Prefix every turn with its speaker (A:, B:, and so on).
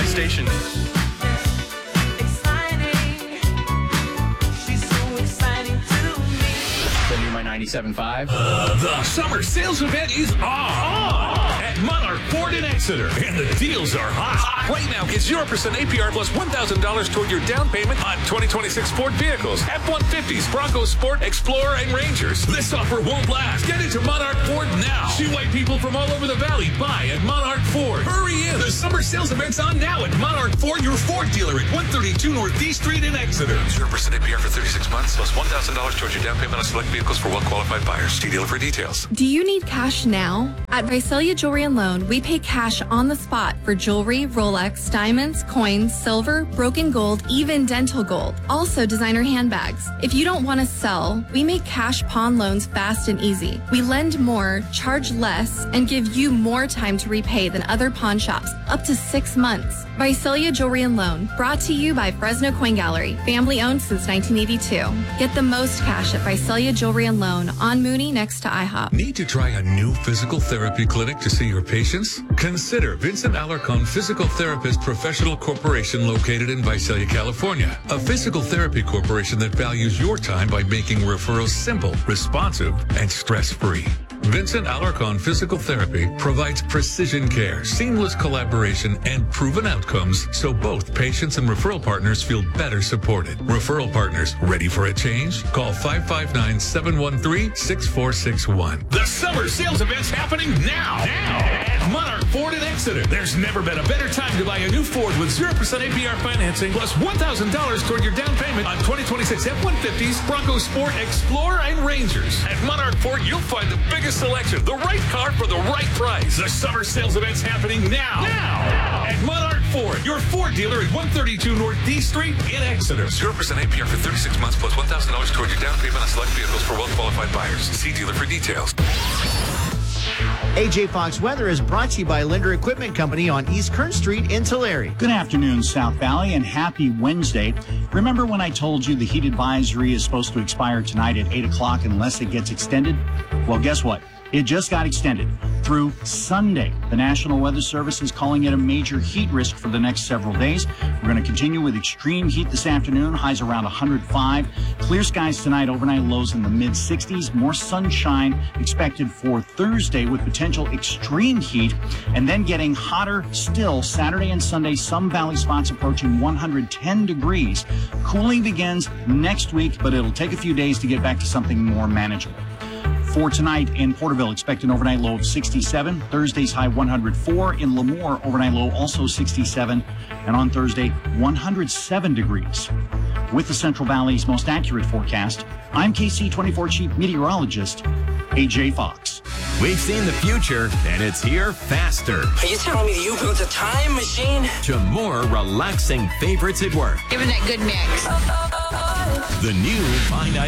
A: station. The new My 97.5.
B: The summer sales event is on at Monarch Ford in Exeter, and the deals are hot. Right now, get 0% APR plus $1,000 toward your down payment on 2026 Ford vehicles, F-150s, Bronco Sport, Explorer, and Rangers. This offer won't last. Get into Monarch Ford now. See why people from all over the valley buy at Monarch Ford. Hurry in. The summer sales event's on now at Monarch Ford, your Ford dealer at 132 Northeast Street in Exeter.
C: 0% APR for 36 months plus $1,000 towards your down payment on select vehicles for well-qualified buyers. See dealer for details.
D: Do you need cash now? At Visalia Jewelry and Loan, we pay cash on the spot for jewelry, Rolex, diamonds, coins, silver, broken gold, even dental gold. Also designer handbags. If you don't want to sell, we make cash pawn loans fast and easy. We lend more, charge less, and give you more time to repay than other pawn shops, up to 6 months. Visalia Jewelry and Loan, brought to you by Fresno Coin Gallery, family owned since 1982. Get the most cash at Visalia Jewelry and Loan on Mooney next to IHOP.
B: Need to try a new physical therapy clinic to see your patients? Consider Vincent Alarcon Physical Therapist Professional Corporation located in Visalia, California. A physical therapy corporation that values your time by making referrals simple, responsive, and stress-free. Vincent Alarcon Physical Therapy provides precision care, seamless collaboration, and proven outcomes so both patients and referral partners feel better supported. Referral partners, ready for a change? Call 559-713-6461. The summer sales event's happening now at Monarch Ford in Exeter. There's never been a better time to buy a new Ford with 0% APR financing plus $1,000 toward your down payment on 2026 F-150s, Bronco Sport, Explorer, and Rangers. At Monarch Ford, you'll find the biggest selection, the right car for the right price. The summer sales event's happening now at Monarch Ford, your Ford dealer at 132 Northeast Street in Exeter.
C: 0% APR for 36 months plus $1,000 toward your down payment on select vehicles for well-qualified buyers. See dealer for details.
E: AJ Fox Weather is brought to you by Linder Equipment Company on East Kern Street in Tulare.
F: Good afternoon, South Valley, and happy Wednesday. Remember when I told you the heat advisory is supposed to expire tonight at 8 o'clock unless it gets extended? Well, guess what? It just got extended through Sunday. The National Weather Service is calling it a major heat risk for the next several days. We're going to continue with extreme heat this afternoon, highs around 105. Clear skies tonight, overnight lows in the mid-60s. More sunshine expected for Thursday with potential extreme heat, and then getting hotter still Saturday and Sunday. Some valley spots approaching 110 degrees. Cooling begins next week, but it'll take a few days to get back to something more manageable. For tonight in Porterville, expect an overnight low of 67. Thursday's high 104. In Lemoore, overnight low also 67. And on Thursday, 107 degrees. With the Central Valley's most accurate forecast, I'm KC24 Chief Meteorologist AJ Fox.
G: We've seen the future, and it's here faster.
H: Are you telling me you built a time machine?
G: To more relaxing favorites at work.
I: Giving that good mix.
G: The new My